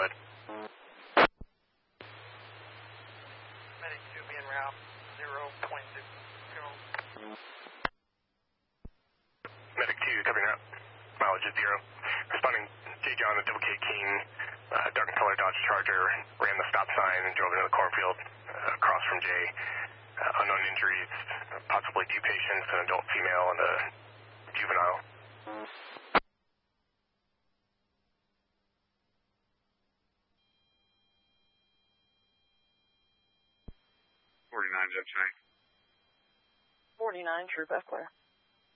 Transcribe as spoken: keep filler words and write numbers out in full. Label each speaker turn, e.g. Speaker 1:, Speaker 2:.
Speaker 1: bud.
Speaker 2: Medic two being route zero point six. Go.
Speaker 1: Medic two, covering route. Mileage is zero. Responding, J. John, a double K King, uh, dark color Dodge Charger, ran the stop sign and drove into the cornfield uh, across from Jay. Uh, unknown injuries, possibly two patients, an adult female and a juvenile.
Speaker 3: forty-nine, Jeff Chang.
Speaker 2: forty-nine, True F clear.